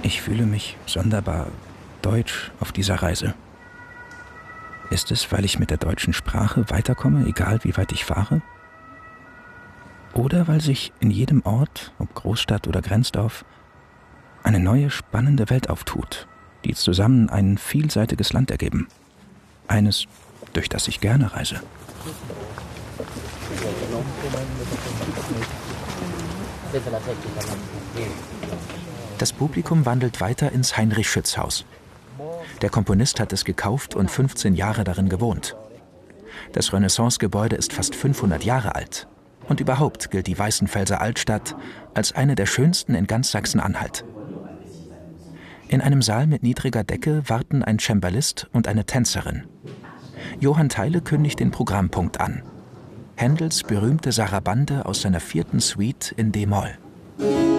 Ich fühle mich sonderbar deutsch auf dieser Reise. Ist es, weil ich mit der deutschen Sprache weiterkomme, egal wie weit ich fahre? Oder weil sich in jedem Ort, ob Großstadt oder Grenzdorf, eine neue spannende Welt auftut, die zusammen ein vielseitiges Land ergeben. Eines, durch das ich gerne reise. Das Publikum wandelt weiter ins Heinrich-Schütz-Haus. Der Komponist hat es gekauft und 15 Jahre darin gewohnt. Das Renaissance-Gebäude ist fast 500 Jahre alt. Und überhaupt gilt die Weißenfelser Altstadt als eine der schönsten in ganz Sachsen-Anhalt. In einem Saal mit niedriger Decke warten ein Cembalist und eine Tänzerin. Johann Theile kündigt den Programmpunkt an. Händels berühmte Sarabande aus seiner 4. Suite in d-Moll.